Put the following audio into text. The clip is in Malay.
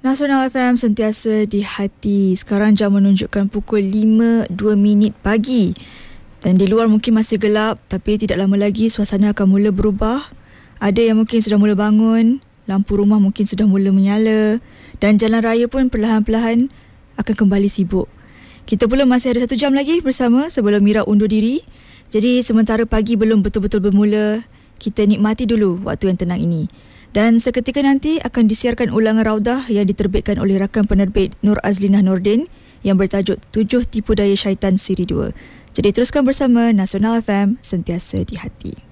Nasional FM sentiasa di hati. Sekarang jam menunjukkan pukul 5:02 pagi. Dan di luar mungkin masih gelap, tapi tidak lama lagi suasana akan mula berubah. Ada yang mungkin sudah mula bangun, lampu rumah mungkin sudah mula menyala, dan jalan raya pun perlahan-lahan akan kembali sibuk. Kita pula masih ada 1 jam lagi bersama sebelum Mira undur diri. Jadi sementara pagi belum betul-betul bermula, kita nikmati dulu waktu yang tenang ini. Dan seketika nanti akan disiarkan ulangan Raudah yang diterbitkan oleh rakan penerbit Nur Azlinah Nordin yang bertajuk 7 Tipu Daya Syaitan Siri 2. Jadi teruskan bersama Nasional FM, sentiasa di hati.